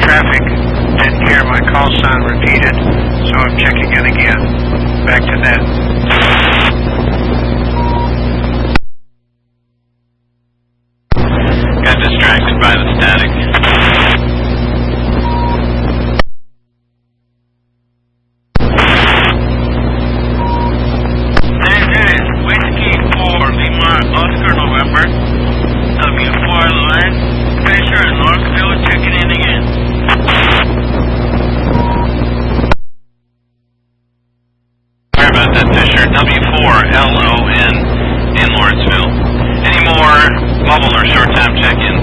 traffic. Didn't hear my call sign repeated, so I'm checking in again. Back to that. Got distracted by the static. This is Whiskey 4 Lima Oscar November. W4 line. Fisher in Northfield checking in again. Sorry about that, Fisher. W4LON in Lawrenceville. Any more bubble or short time check-ins?